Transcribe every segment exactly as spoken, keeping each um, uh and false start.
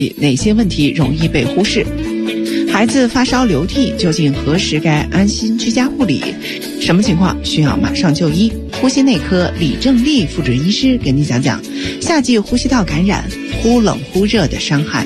哪些问题容易被忽视？孩子发烧流涕，究竟何时该安心居家护理？什么情况需要马上就医？呼吸内科李正丽副主任医师给你讲讲夏季呼吸道感染忽冷忽热的伤害。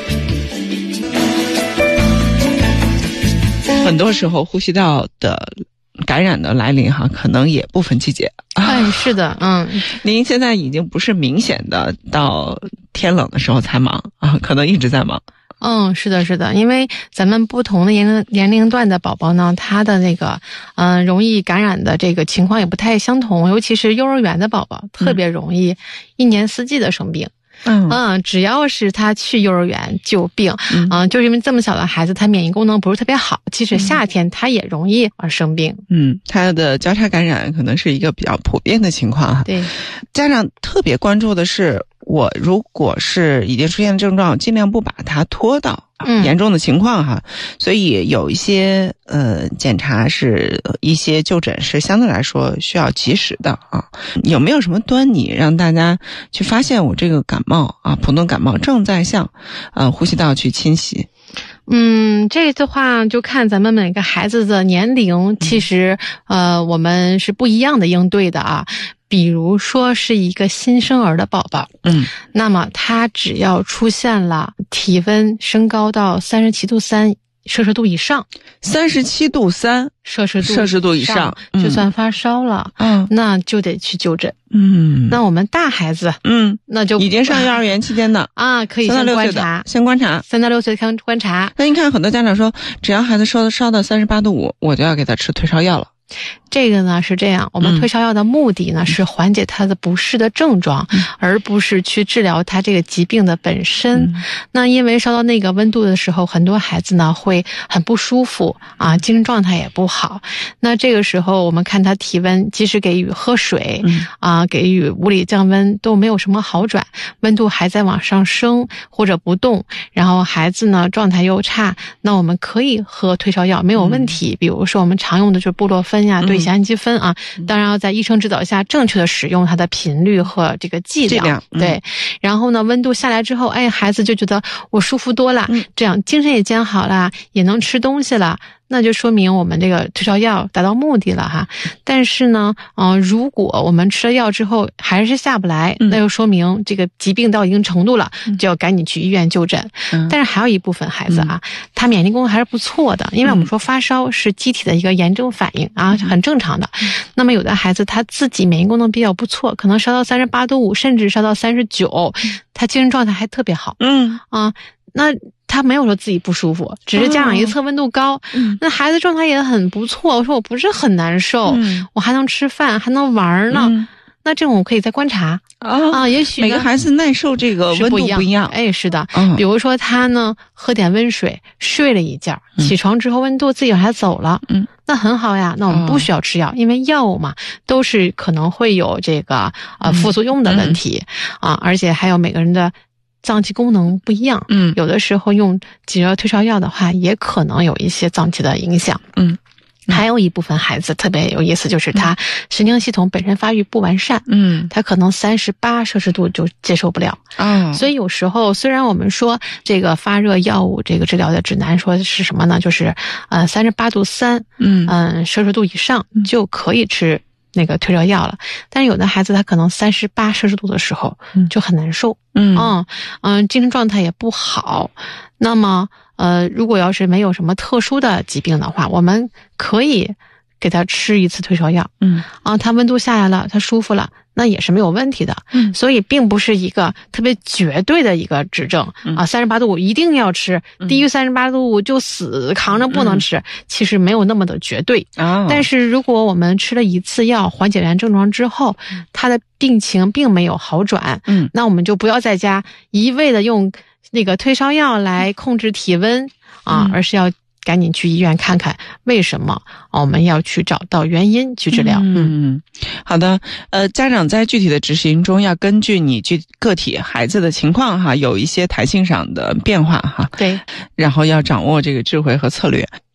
很多时候呼吸道的感染的来临哈，可能也不分季节。 哎，是的，嗯， 您现在已经不是明显的到天冷的时候才忙啊，可能一直在忙。 嗯，是的，是的，因为咱们不同的年龄年龄段的宝宝呢，他的那个嗯、呃、容易感染的这个情况也不太相同，尤其是幼儿园的宝宝特别容易一年四季的生病。 嗯嗯，只要是他去幼儿园就病，嗯、呃，就是因为这么小的孩子，他免疫功能不是特别好，即使夏天他也容易而生病。 嗯，他的交叉感染可能是一个比较普遍的情况哈。 对， 家长特别关注的是，我如果是已经出现症状，尽量不把它拖到严重的情况哈。嗯、所以有一些呃检查是一些就诊是相对来说需要及时的啊。有没有什么端倪让大家去发现我这个感冒啊，普通感冒正在向呃呼吸道去侵袭？ 嗯，这的话就看咱们每个孩子的年龄，其实呃我们是不一样的应对的啊。比如说是一个新生儿的宝宝， 嗯， 那么他只要出现了体温升高到三十七度三摄氏度以上， 三十七度三摄氏度摄氏度以上， 就算发烧了， 嗯， 那就得去就诊。 嗯， 那我们大孩子， 嗯， 那就已经上幼儿园期间的啊，可以先观察， 先观察， 三到六岁看观察。 那您看，很多家长说，只要孩子烧烧到三十八度五，我就要给他吃退烧药了。 这个呢是这样，我们退烧药的目的呢、嗯、是缓解他的不适的症状、嗯、而不是去治疗他这个疾病的本身、嗯、那因为烧到那个温度的时候，很多孩子呢会很不舒服啊，精神状态也不好。那这个时候我们看他体温，即使给予喝水、嗯、啊，给予物理降温都没有什么好转，温度还在往上升或者不动，然后孩子呢状态又差，那我们可以喝退烧药没有问题、嗯、比如说我们常用的就是布洛芬呀、对乙酰氨基酚啊，当然要在医生指导下正确的使用它的频率和这个剂量。剂量嗯、对，然后呢，温度下来之后，哎，孩子就觉得我舒服多了，嗯、这样精神也渐好了，也能吃东西了。那就说明我们这个退烧药达到目的了哈。但是呢，嗯、呃，如果我们吃了药之后还是下不来，嗯、那就说明这个疾病到一定程度了，嗯、就要赶紧去医院就诊。嗯、但是还有一部分孩子啊，嗯、他免疫功能还是不错的，因为我们说发烧是机体的一个炎症反应啊，嗯、很正常的。嗯、那么有的孩子他自己免疫功能比较不错，可能烧到三十八度五，甚至烧到三十九，他精神状态还特别好。嗯啊，那。他没有说自己不舒服，只是家长一测温度高，嗯、那孩子状态也很不错。我说我不是很难受，嗯、我还能吃饭，还能玩呢。嗯、那这种我可以再观察啊，啊也许每个孩子耐受这个温度不一样。 哎，是的，嗯、比如说他呢喝点温水，睡了一觉，嗯、起床之后温度自己还走了，嗯，那很好呀。那我们不需要吃药，哦、因为药物嘛都是可能会有这个呃副作用的问题、嗯、啊，而且还有每个人的。脏器功能不一样，嗯，有的时候用几热退烧药的话，也可能有一些脏器的影响，嗯，还有一部分孩子特别有意思，就是他神经系统本身发育不完善，嗯，他可能三十八摄氏度就接受不了，啊，所以有时候虽然我们说这个发热药物这个治疗的指南说是什么呢？就是呃三十八度三，嗯嗯摄氏度以上就可以吃。那个退热药了，但是有的孩子他可能三十八摄氏度的时候就很难受，嗯嗯嗯，精神状态也不好。那么呃，如果要是没有什么特殊的疾病的话，我们可以给他吃一次退烧药，嗯啊，他温度下来了，他舒服了，那也是没有问题的，嗯，所以并不是一个特别绝对的一个指证、嗯、啊，三十八度五一定要吃，嗯、低于三十八度五就死扛着不能吃，嗯、其实没有那么的绝对啊。但是如果我们吃了一次药缓解完症状之后，嗯、他的病情并没有好转，嗯，那我们就不要在家一味的用那个退烧药来控制体温啊，嗯、而是要。赶紧去医院看看为什么我们要去找到原因去治疗。 嗯，好的。呃，家长在具体的执行中要根据你具个体孩子的情况哈，有一些弹性上的变化哈。 对。 然后要掌握这个智慧和策略。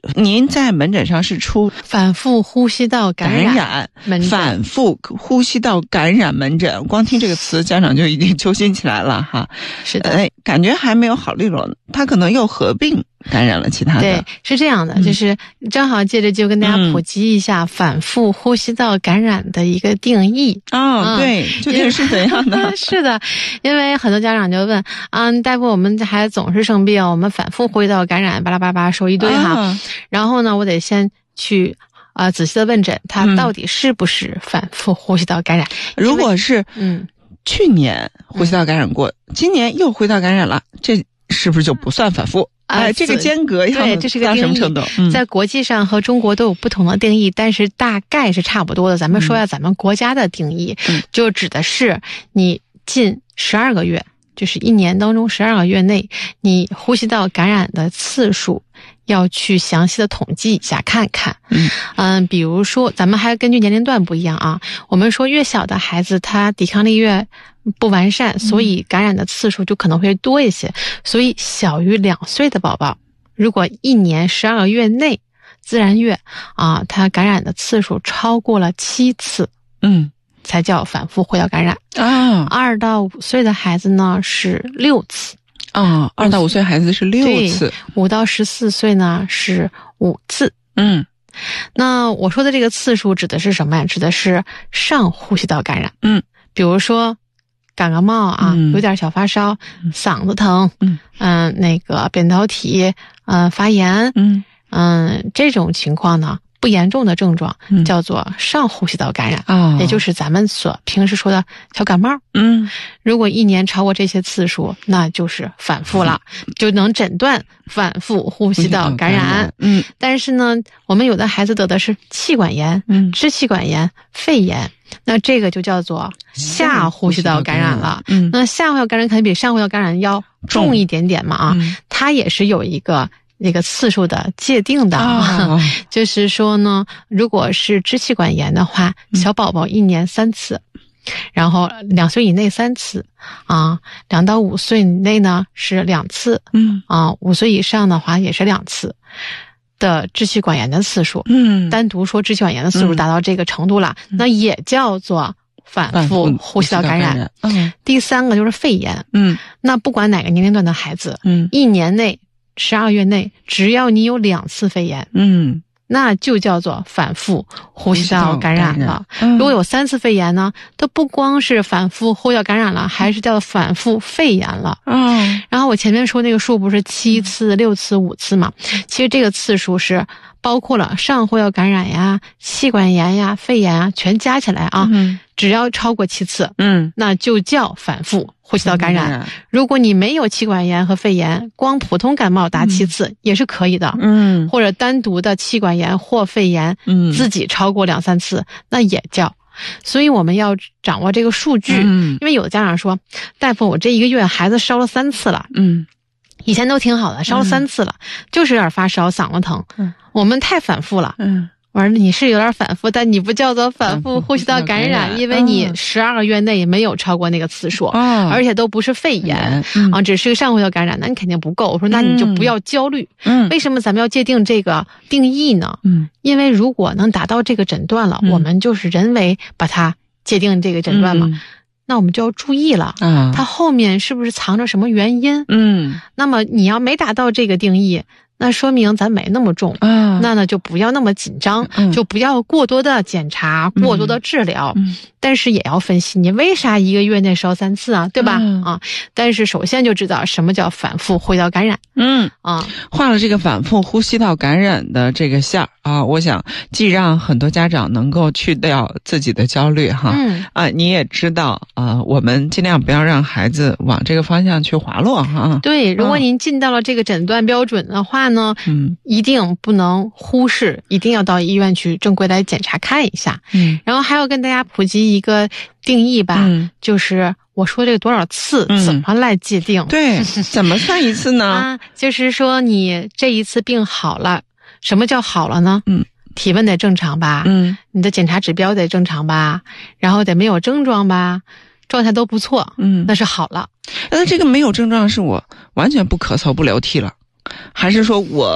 您在门诊上是出反复呼吸道感染感染门诊， 反复呼吸道感染门诊，光听这个词家长就已经揪心起来了哈。 是的， 哎，感觉还没有好利落呢，他可能又合并感染了其他的。 对，是这样的，嗯、就是正好借着就跟大家普及一下反复呼吸道感染的一个定义。 哦，嗯、对，究竟是怎样的？ 是的，因为很多家长就问啊，大夫，我们这孩子总是生病，我们反复呼吸道感染，巴拉巴拉说一堆哈。啊、然后呢，我得先去啊、呃、仔细的问诊，他到底是不是反复呼吸道感染？ 嗯、如果是嗯， 去年呼吸道感染过，嗯、今年又呼吸道感染了，这是不是就不算反复？哎，这个间隔要对，这是个到什么程度？嗯、 在国际上和中国都有不同的定义，但是大概是差不多的。咱们说一下咱们国家的定义，嗯、就指的是你近十二个月，就是一年当中十二个月内，你呼吸道感染的次数要去详细的统计一下看看。嗯嗯，比如说咱们还根据年龄段不一样啊，我们说越小的孩子他抵抗力越不完善，所以感染的次数就可能会多一些。所以小于两岁的宝宝，如果一年十二个月内自然月啊，他感染的次数超过了七次，嗯，才叫反复呼吸道感染啊。二到五岁的孩子呢是六次啊，二到五岁孩子是六次， 五到十四岁呢是五次。 嗯， 那我说的这个次数指的是什么呀？指的是上呼吸道感染。嗯，比如说感个冒啊，嗯、有点小发烧，嗯、嗓子疼，嗯嗯、呃，那个扁桃体呃发炎，嗯嗯、呃，这种情况呢不严重的症状叫做上呼吸道感染啊，嗯、也就是咱们所平时说的小感冒。嗯，如果一年超过这些次数，那就是反复了，嗯、就能诊断反复呼吸道感染。感染嗯，但是呢，我们有的孩子得的是气管炎、嗯、支气管炎、肺炎。那这个就叫做下呼吸道感染了。嗯，那下呼吸道感染肯定比上呼吸道感染要重一点点嘛啊，嗯、它也是有一个那个次数的界定的，哦、就是说呢，如果是支气管炎的话，嗯、小宝宝一年三次，然后两岁以内三次啊，两到五岁以内呢是两次，嗯啊，五岁以上的话也是两次。的支气管炎的次数，嗯，单独说支气管炎的次数达到这个程度了，嗯、那也叫做反复呼吸道感染。感染嗯，第三个就是肺炎，嗯，那不管哪个年龄段的孩子，嗯，一年内十二个月内，只要你有两次肺炎，嗯，那就叫做反复呼吸道感染了。嗯、如果有三次肺炎呢，都不光是反复呼吸道感染了，还是叫反复肺炎了。嗯，然后我前面说那个数不是七次、六次、五次嘛？其实这个次数是包括了上呼吸道感染呀、气管炎呀、肺炎啊，全加起来啊。嗯，只要超过七次，嗯，那就叫反复呼吸道感染。嗯、如果你没有气管炎和肺炎，光普通感冒达七次、嗯、也是可以的。嗯，或者单独的气管炎或肺炎，嗯，自己超过两三次，那也叫。所以我们要掌握这个数据，嗯，因为有的家长说，大夫，我这一个月孩子烧了三次了，嗯，以前都挺好的，烧了三次了，嗯、就是有点发烧，嗓子疼，嗯，我们太反复了，嗯。完了，你是有点反复，但你不叫做反复呼吸道感染，因为你十二个月内也没有超过那个次数，嗯、而且都不是肺炎、嗯、啊，只是个上呼吸道感染，那你肯定不够。我说，那你就不要焦虑。嗯，为什么咱们要界定这个定义呢？嗯，因为如果能达到这个诊断了，嗯、我们就是人为把它界定这个诊断嘛。嗯，那我们就要注意了，啊，它后面是不是藏着什么原因？嗯，那么你要没达到这个定义，那说明咱没那么重啊，那呢就不要那么紧张，嗯、就不要过多的检查，嗯、过多的治疗，嗯、但是也要分析你为啥一个月内烧三次啊，对吧？嗯、啊，但是首先就知道什么叫反复呼吸道感染。嗯啊， 画了这个反复呼吸道感染的这个线啊，我想既让很多家长能够去掉自己的焦虑哈，嗯啊，你也知道啊，我们尽量不要让孩子往这个方向去滑落哈。 对，如果您进到了这个诊断标准的话呢，嗯，一定不能忽视，一定要到医院去正规来检查看一下。嗯，然后还要跟大家普及一个定义吧，嗯、就是我说这个多少次、嗯、怎么来界定？ 对，怎么算一次呢？ 啊，就是说你这一次病好了，什么叫好了呢？嗯，体温得正常吧？嗯，你的检查指标得正常吧？然后得没有症状吧？状态都不错，嗯，那是好了。 那这个没有症状是我完全不咳嗽不流涕了，还是说我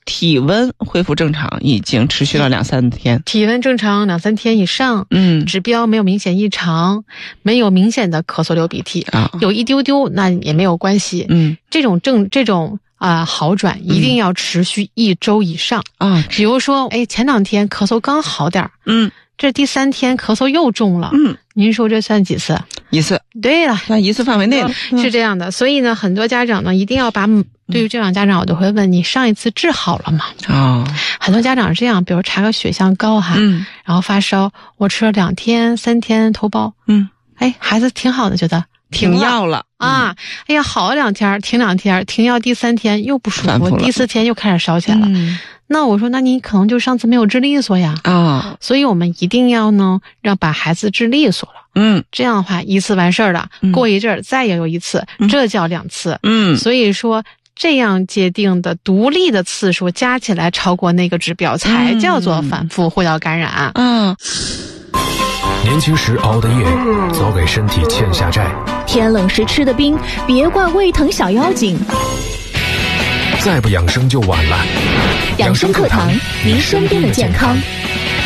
体温恢复正常已经持续了两三天， 体温正常两三天以上， 嗯， 指标没有明显异常，没有明显的咳嗽流鼻涕， 啊， 有一丢丢那也没有关系， 嗯， 这种症这种啊、呃、好转一定要持续一周以上啊， 比如说，哎，前两天咳嗽刚好点儿， 嗯。 这第三天咳嗽又重了， 嗯， 您说这算几次？ 一次。 对了， 算一次范围内了， 是这样的。所以呢，很多家长呢一定要把，对于这样家长，我都会问你上一次治好了吗？ 哦， 很多家长是这样，比如查个血象高哈， 嗯， 然后发烧，我吃了两天、三天头孢， 嗯， 哎，孩子挺好的，觉得停药了啊，哎呀，好了两天，停两天，停药第三天又不舒服，第四天又开始烧起来了。 嗯， 那我说，那你可能就上次没有治利索呀啊， 所以我们一定要呢，让把孩子治利索了。 嗯， 这样的话一次完事儿了，嗯、过一阵儿再也有一次，嗯、这叫两次。 嗯， 所以说这样界定的独立的次数加起来超过那个指标，才叫做反复呼叫感染。 嗯。 年轻时熬的夜，早给身体欠下债。 天冷时吃的冰，别怪胃疼小妖精。 再不养生就晚了。 养生课堂，您身边的健康。